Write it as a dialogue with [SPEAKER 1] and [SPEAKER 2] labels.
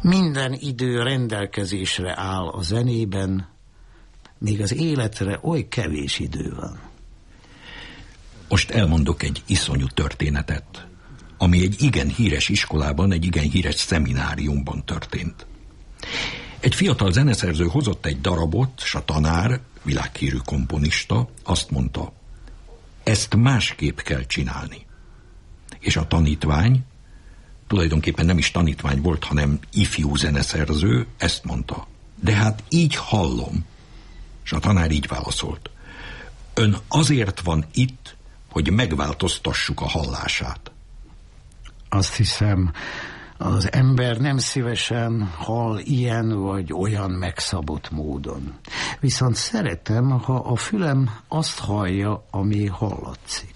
[SPEAKER 1] Minden idő rendelkezésre áll a zenében, még az életre oly kevés idő van.
[SPEAKER 2] Most elmondok egy iszonyú történetet, ami egy igen híres iskolában, egy igen híres szemináriumban történt. Egy fiatal zeneszerző hozott egy darabot, s a tanár, világhírű komponista, azt mondta, ezt másképp kell csinálni. És a tanítvány, tulajdonképpen nem is tanítvány volt, hanem ifjú zeneszerző, ezt mondta, de hát így hallom. És a tanár így válaszolt, ön azért van itt, hogy megváltoztassuk a hallását.
[SPEAKER 1] Azt hiszem, az ember nem szívesen hall ilyen vagy olyan megszabott módon. Viszont szeretem, ha a fülem azt hallja, ami hallatszik.